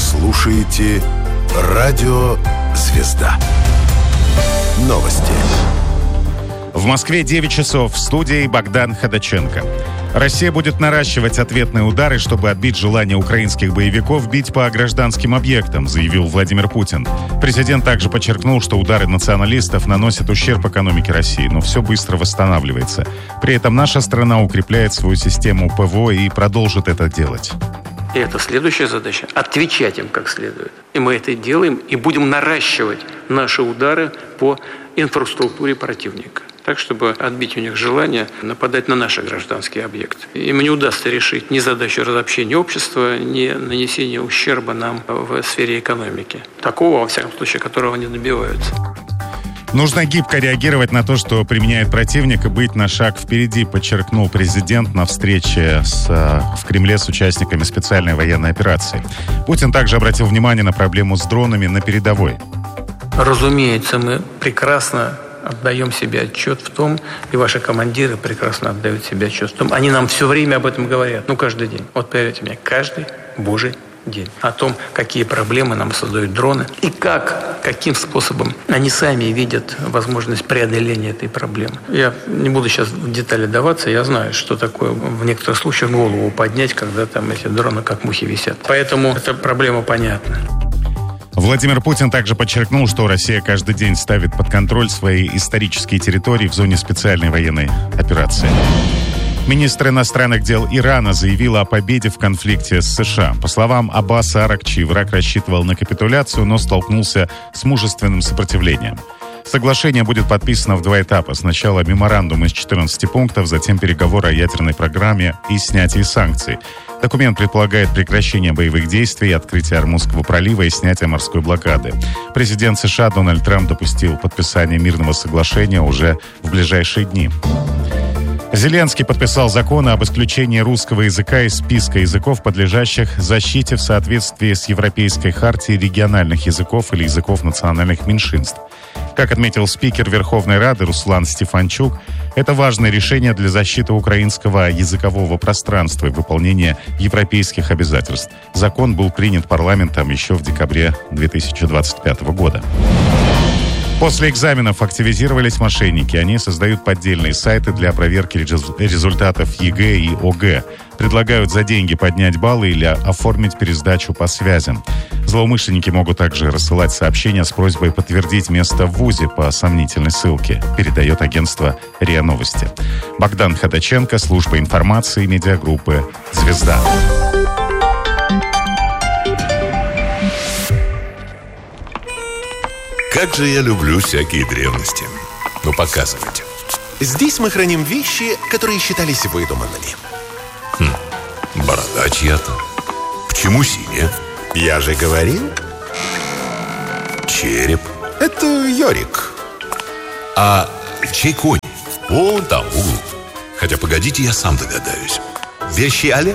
слушаете Радио Звезда. Новости. В Москве 9 часов. В студии Богдан Ходаченко. Россия будет наращивать ответные удары, чтобы отбить желание украинских боевиков бить по гражданским объектам, заявил Владимир Путин. Президент также подчеркнул, что удары националистов наносят ущерб экономике России, но все быстро восстанавливается. При этом наша страна укрепляет свою систему ПВО и продолжит это делать. И это следующая задача – отвечать им как следует. И мы это делаем, и будем наращивать наши удары по инфраструктуре противника. Так, чтобы отбить у них желание нападать на наши гражданские объекты. Им не удастся решить ни задачу разобщения общества, ни нанесения ущерба нам в сфере экономики. Такого, во всяком случае, которого они добиваются. Нужно гибко реагировать на то, что применяет противник, и быть на шаг впереди, подчеркнул президент на встрече в Кремле с участниками специальной военной операции. Путин также обратил внимание на проблему с дронами на передовой. Разумеется, мы прекрасно отдаем себе отчет в том, и ваши командиры прекрасно отдают себе отчет в том, они нам все время об этом говорят, каждый день. Вот поверьте мне, каждый божий день. О том, какие проблемы нам создают дроны и каким способом они сами видят возможность преодоления этой проблемы. Я не буду сейчас в детали даваться, я знаю, что такое в некоторых случаях голову поднять, когда там эти дроны как мухи висят. Поэтому эта проблема понятна. Владимир Путин также подчеркнул, что Россия каждый день ставит под контроль свои исторические территории в зоне специальной военной операции. Министр иностранных дел Ирана заявила о победе в конфликте с США. По словам Аббаса Аракчи, враг рассчитывал на капитуляцию, но столкнулся с мужественным сопротивлением. Соглашение будет подписано в 2 этапа. Сначала меморандум из 14 пунктов, затем переговоры о ядерной программе и снятии санкций. Документ предполагает прекращение боевых действий, открытие Ормузского пролива и снятие морской блокады. Президент США Дональд Трамп допустил подписание мирного соглашения уже в ближайшие дни. Зеленский подписал законы об исключении русского языка из списка языков, подлежащих защите в соответствии с Европейской хартией региональных языков или языков национальных меньшинств. Как отметил спикер Верховной Рады Руслан Стефанчук, это важное решение для защиты украинского языкового пространства и выполнения европейских обязательств. Закон был принят парламентом еще в декабре 2025 года. После экзаменов активизировались мошенники. Они создают поддельные сайты для проверки результатов ЕГЭ и ОГЭ. Предлагают за деньги поднять баллы или оформить пересдачу по связям. Злоумышленники могут также рассылать сообщения с просьбой подтвердить место в ВУЗе по сомнительной ссылке, передает агентство РИА Новости. Богдан Ходаченко, служба информации медиагруппы «Звезда». Как же я люблю всякие древности. Ну, показывайте. Здесь мы храним вещи, которые считались выдуманными. Борода чья-то. Почему синяя? Я же говорил. Череп. Это Йорик. А чей конь? Вон там, в углу. Хотя, погодите, я сам догадаюсь. Вещи Олег?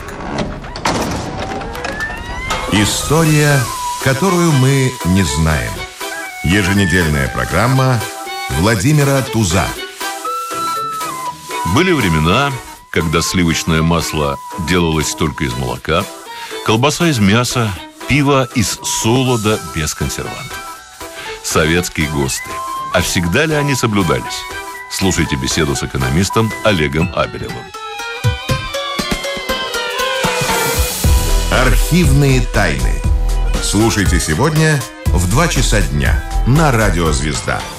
История, которую мы не знаем. Еженедельная программа Владимира Туза. Были времена, когда сливочное масло делалось только из молока, колбаса из мяса, пиво из солода без консервантов. Советские ГОСТы. А всегда ли они соблюдались? Слушайте беседу с экономистом Олегом Абелевым. Архивные тайны. Слушайте сегодня в 2 часа дня на Радио Звезда.